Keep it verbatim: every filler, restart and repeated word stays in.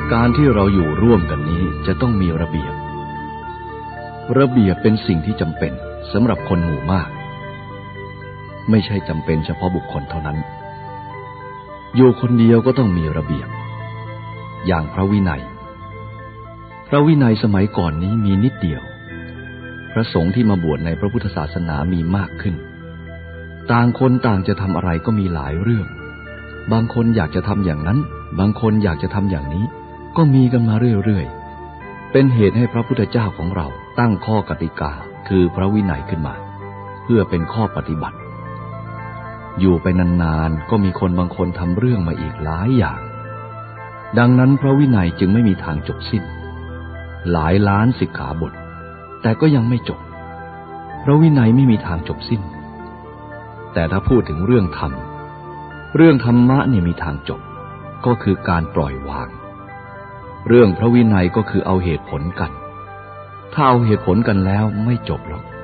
การที่เราอยู่ร่วมกันนี้จะต้องมีระเบียบระเบียบเป็นสิ่งที่จำเป็นสำหรับคนหมู่มากไม่ใช่จำเป็นเฉพาะบุคคลเท่านั้นอยู่คนเดียวก็ต้องมีระเบียบอย่างพระวินัยพระวินัยสมัยก่อนนี้มีนิดเดียวพระสงฆ์ที่มาบวชในพระพุทธศาสนามีมากขึ้นต่างคนต่างจะทำอะไรก็มีหลายเรื่องบางคนอยากจะทำอย่างนั้นบางคนอยากจะทำอย่างนี้ก็มีกันมาเรื่อยๆเป็นเหตุให้พระพุทธเจ้าของเราตั้งข้อกติกาคือพระวินัยขึ้นมาเพื่อเป็นข้อปฏิบัติอยู่ไปนานๆก็มีคนบางคนทำเรื่องมาอีกหลายอย่างดังนั้นพระวินัยจึงไม่มีทางจบสิ้นหลายล้านสิกขาบทแต่ก็ยังไม่จบพระวินัยไม่มีทางจบสิ้นแต่ถ้าพูดถึงเรื่องธรรมเรื่องธรรมะนี่มีทางจบก็คือการปล่อยวางเรื่องพระวินัยก็คือเอาเหตุผลกันถ้าเอาเหตุผลกันแล้วไม่จบหรอก